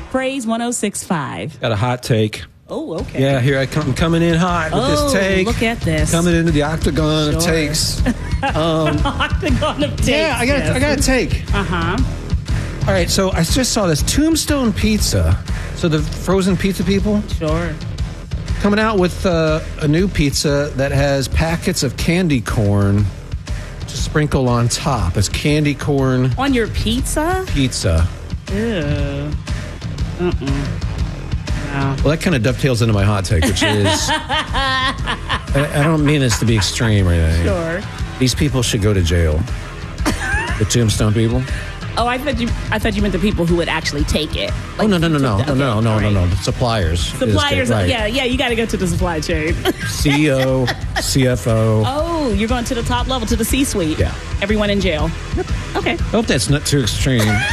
Praise 106.5. Got a hot take. Oh, okay. Yeah, here I come. I'm coming in hot with this take. Look at this. Coming into the octagon of Sure. takes. Octagon of takes. Yeah, I got a take. Uh-huh. All right, so I just saw this Tombstone Pizza. So the frozen pizza people Sure. coming out with a new pizza that has packets of candy corn to sprinkle on top. It's candy corn On your pizza? pizza. Ew. No. Well, that kind of dovetails into my hot take, which is I don't mean this to be extreme or anything. Sure. These people should go to jail. The Tombstone people. Oh, I thought you meant the people who would actually take it. Oh, no. The suppliers. Suppliers. Right. Yeah, you got to go to the supply chain. CEO, CFO. Oh, you're going to the top level, to the C-suite. Yeah. Everyone in jail. Okay. I hope that's not too extreme.